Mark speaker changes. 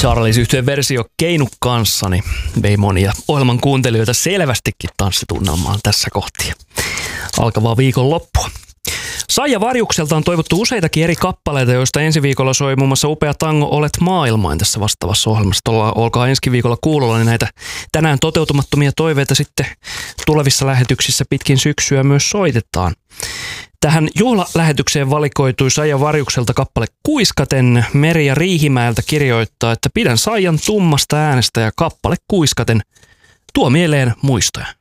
Speaker 1: Charles-yhtyeen versio Keinu kanssani vei monia ohjelman kuuntelijoita selvästikin tanssitunnelmaan tässä kohti alkavaa viikonloppua. Saija Varjukselta on toivottu useitakin eri kappaleita, joista ensi viikolla soi muun muassa upea tango Olet maailmain tässä vastaavassa ohjelmassa. Olkaa ensi viikolla kuulolla, niin näitä tänään toteutumattomia toiveita sitten tulevissa lähetyksissä pitkin syksyä myös soitetaan. Tähän juhlalähetykseen valikoitui Saija Varjukselta kappale Kuiskaten. Merja Riihimäeltä kirjoittaa, että pidän Saijan tummasta äänestä ja kappale Kuiskaten tuo mieleen muistoja.